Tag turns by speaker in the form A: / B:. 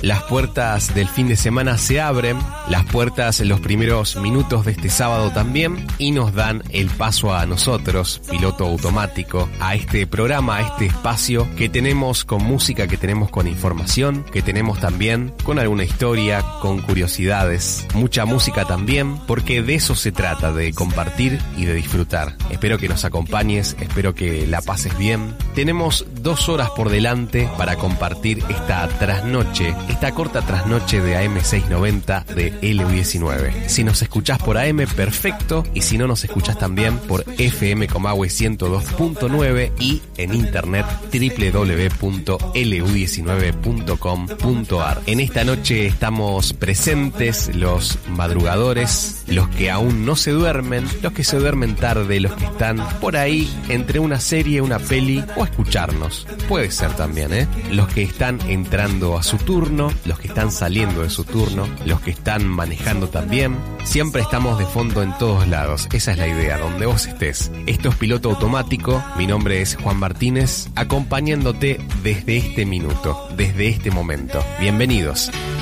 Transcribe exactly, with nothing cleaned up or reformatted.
A: Las puertas del fin de semana se abren, las puertas en los primeros minutos de este sábado también, y nos dan el paso a nosotros, Piloto Automático, a este programa, a este espacio que tenemos con música, que tenemos con información, que tenemos también con alguna historia, con curiosidades, mucha música también, porque de eso se trata, de compartir y de disfrutar. Espero que nos acompañes, espero que la pases bien. Tenemos dos horas por delante para compartir esta trasnoche, esta corta trasnoche de A M seiscientos noventa de L U diecinueve. Si nos escuchás por A M, perfecto, y si no nos escuchás también por F M Comahue ciento dos punto nueve y en internet doble u doble u doble u punto L U diecinueve punto com punto a r. En esta noche estamos presentes los madrugadores, los que aún no se duermen, los que se duermen tarde, los que están por ahí entre una serie, una peli o escucharnos. Puede ser también, ¿eh? Los que están entrando a su turno, los que están saliendo de su turno, los que están manejando también. Siempre estamos de fondo en todos lados. Esa es la idea, donde vos estés. Esto es Piloto Automático. Mi nombre es Juan Martínez, acompañándote desde este minuto, desde este momento. Bienvenidos.